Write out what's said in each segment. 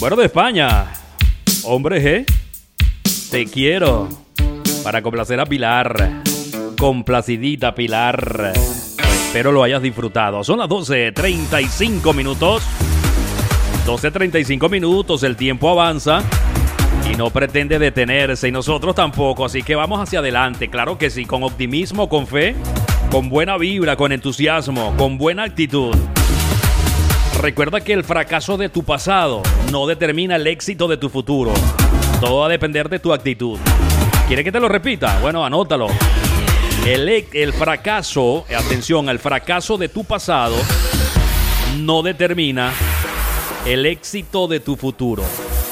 Bueno, de España. Hombre G, te quiero. Para complacer a Pilar. Complacidita Pilar. Espero lo hayas disfrutado. Son las 12:35 minutos. 12:35 minutos. El tiempo avanza y no pretende detenerse, y nosotros tampoco. Así que vamos hacia adelante. Claro que sí, con optimismo, con fe, con buena vibra, con entusiasmo, con buena actitud. Recuerda que el fracaso de tu pasado no determina el éxito de tu futuro. Todo va a depender de tu actitud. ¿Quieres que te lo repita? Bueno, anótalo. El fracaso, atención, el fracaso de tu pasado no determina el éxito de tu futuro.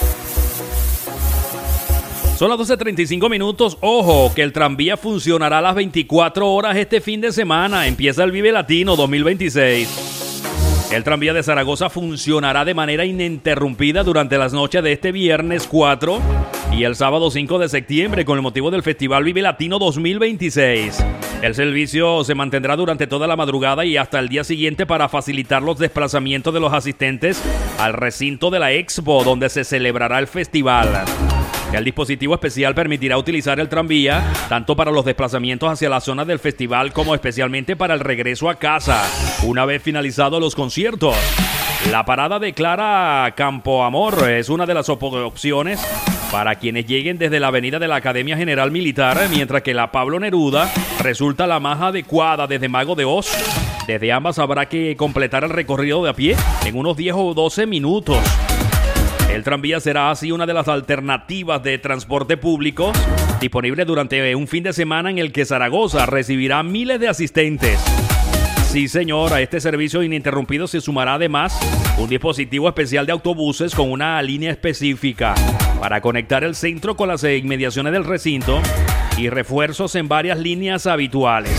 Son las 12:35 minutos. Ojo, que el tranvía funcionará a las 24 horas este fin de semana. Empieza el Vive Latino 2026. El tranvía de Zaragoza funcionará de manera ininterrumpida durante las noches de este viernes 4 y el sábado 5 de septiembre con el motivo del Festival Vive Latino 2026. El servicio se mantendrá durante toda la madrugada y hasta el día siguiente para facilitar los desplazamientos de los asistentes al recinto de la Expo, donde se celebrará el festival. El dispositivo especial permitirá utilizar el tranvía tanto para los desplazamientos hacia la zona del festival como especialmente para el regreso a casa, una vez finalizados los conciertos. La parada de Clara Campoamor es una de las opciones para quienes lleguen desde la avenida de la Academia General Militar, mientras que la Pablo Neruda resulta la más adecuada desde Mago de Oz. Desde ambas habrá que completar el recorrido de a pie en unos 10 o 12 minutos. El tranvía será así una de las alternativas de transporte público disponible durante un fin de semana en el que Zaragoza recibirá miles de asistentes. Sí, señor, a este servicio ininterrumpido se sumará además un dispositivo especial de autobuses con una línea específica para conectar el centro con las inmediaciones del recinto y refuerzos en varias líneas habituales.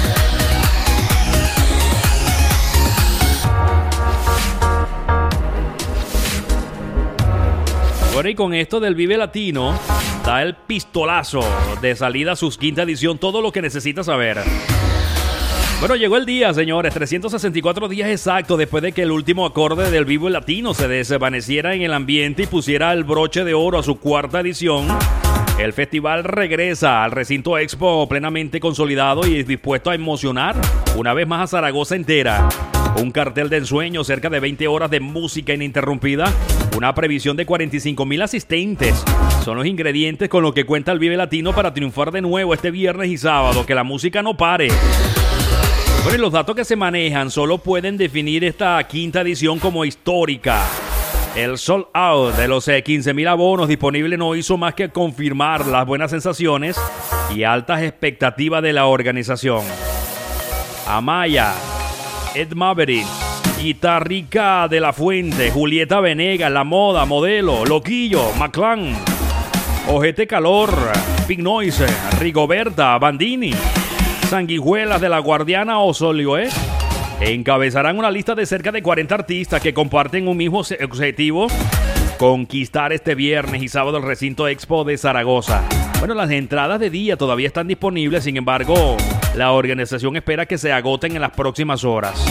Bueno, y con esto del Vive Latino, da el pistolazo de salida a su quinta edición, todo lo que necesitas saber. Bueno, llegó el día, señores, 364 días exactos después de que el último acorde del Vive Latino se desvaneciera en el ambiente y pusiera el broche de oro a su cuarta edición. El festival regresa al recinto Expo plenamente consolidado y dispuesto a emocionar una vez más a Zaragoza entera. Un cartel de ensueño, cerca de 20 horas de música ininterrumpida, una previsión de 45,000 asistentes. Son los ingredientes con los que cuenta el Vive Latino para triunfar de nuevo este viernes y sábado. Que la música no pare. Bueno, y los datos que se manejan solo pueden definir esta quinta edición como histórica. El sold out de los 15,000 abonos disponibles no hizo más que confirmar las buenas sensaciones y altas expectativas de la organización. Amaya, Ed Maverick, Guitarrica de la Fuente, Julieta Venegas, La Moda, Modelo, Loquillo, Maclán, Ojete Calor, Big Noise, Rigoberta, Bandini, Sanguijuelas de la Guardiana o Solioé encabezarán una lista de cerca de 40 artistas que comparten un mismo objetivo: conquistar este viernes y sábado el recinto Expo de Zaragoza. Bueno, las entradas de día todavía están disponibles, sin embargo, la organización espera que se agoten en las próximas horas.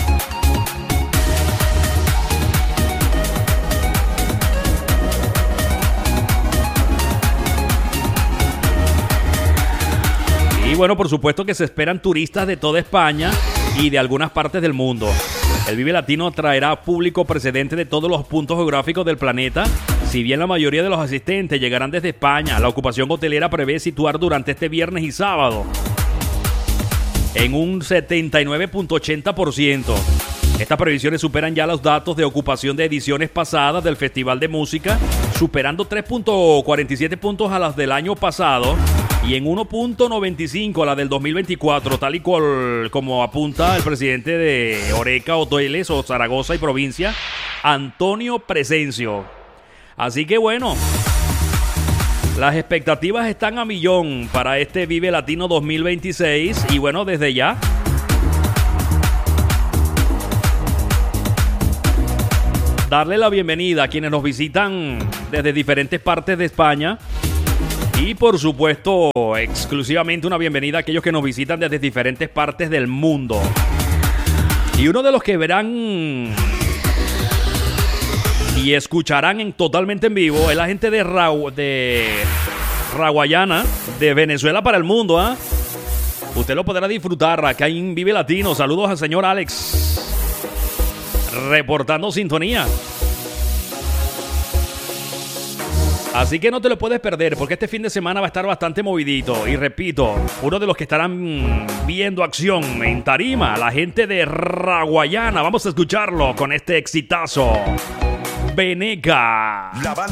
Y bueno, por supuesto que se esperan turistas de toda España y de algunas partes del mundo. El Vive Latino traerá público procedente de todos los puntos geográficos del planeta. Si bien la mayoría de los asistentes llegarán desde España, la ocupación hotelera prevé situar durante este viernes y sábado en un 79.80%. Estas previsiones superan ya los datos de ocupación de ediciones pasadas del Festival de Música, superando 3.47 puntos a las del año pasado y en 1.95 a la del 2024, tal y cual como apunta el presidente de Oreca Hoteles o Zaragoza y Provincia, Antonio Presencio. Así que bueno, las expectativas están a millón para este Vive Latino 2026 y bueno, desde ya darle la bienvenida a quienes nos visitan desde diferentes partes de España y por supuesto exclusivamente una bienvenida a aquellos que nos visitan desde diferentes partes del mundo. Y uno de los que verán y escucharán totalmente en vivo es la gente de Raguayana, de Venezuela para el mundo, ¿ah? Usted lo podrá disfrutar acá en Vive Latino. Saludos al señor Alex, reportando sintonía. Así que no te lo puedes perder, porque este fin de semana va a estar bastante movidito. Y repito, uno de los que estarán viendo acción en tarima, la gente de Raguayana. Vamos a escucharlo con este exitazo, Veneca.